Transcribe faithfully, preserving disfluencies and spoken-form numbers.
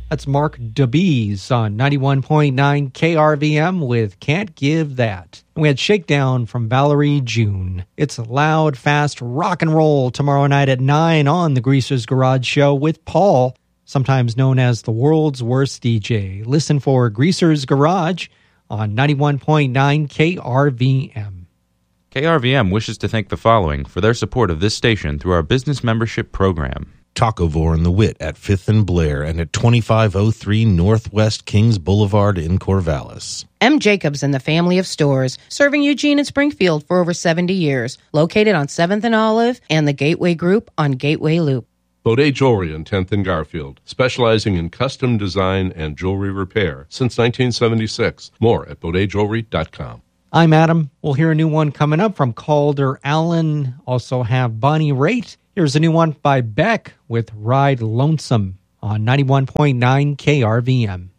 That's Mark DeBees on ninety-one point nine K R V M with Can't Give That. And we had Shakedown from Valerie June. It's loud, fast rock and roll tomorrow night at nine on the Greaser's Garage Show with Paul, sometimes known as the world's worst D J. Listen for Greaser's Garage on ninety-one point nine K R V M. K R V M wishes to thank the following for their support of this station through our business membership program. Tacovore and the Wit at fifth and Blair and at twenty-five oh three Northwest Kings Boulevard in Corvallis. M. Jacobs and the family of stores, serving Eugene and Springfield for over seventy years, located on seventh and Olive and the Gateway Group on Gateway Loop. Baudet Jewelry on tenth and Garfield, specializing in custom design and jewelry repair since nineteen seventy-six. More at baudet jewelry dot com. I'm Adam. We'll hear a new one coming up from Calder Allen. Also have Bonnie Raitt. Here's a new one by Beck with Ride Lonesome on ninety-one point nine K R V M.